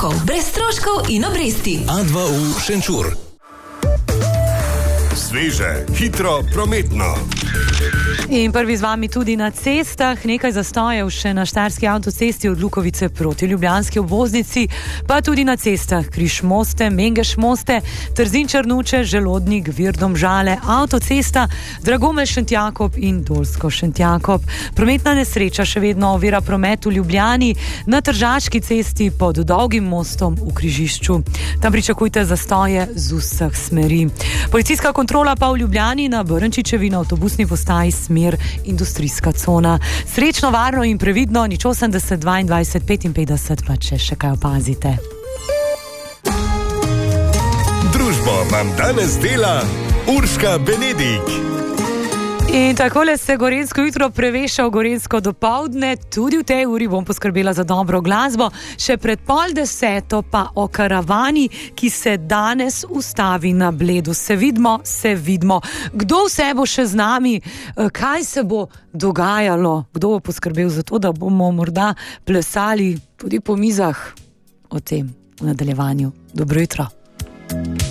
rokov, brez stroškov in obresti. A2U Šenčur. Sveže, hitro, prometno. In prvi z vami tudi na cestah, nekaj zastojev še na Štajerski avtocesti od Lukovice proti ljubljanski obvoznici, pa tudi na cestah Križ-Moste, Mengeš-Moste, Trzin-Črnuče, Želodnik, Vir-Domžale, avtocesta Dragomelj-Šentjakob in Dolsko-Šentjakob. Prometna nesreča še vedno ovira promet v Ljubljani na Tržaški cesti pod Dolgim mostom v križišču. Tam pričakujte zastoje z vseh smeri. Policijska kontrola pa v Ljubljani na Brnčičevi na avtobusni postaji smer industrijska cona. Srečno, varno in previdno, nič 80 22 55, pa če še kaj opazite. Družbo vam danes dela Urška Benedik. In takole se gorenjsko jutro preveša v gorenjsko dopoldne, tudi v tej uri bom poskrbela za dobro glasbo, še pred 9:30 pa o karavani, ki se danes ustavi na Bledu. Se vidimo. Kdo vse bo še z nami, kaj se bo dogajalo, kdo bo poskrbel za to, da bomo morda plesali tudi po mizah, o tem v nadaljevanju. Dobro jutro.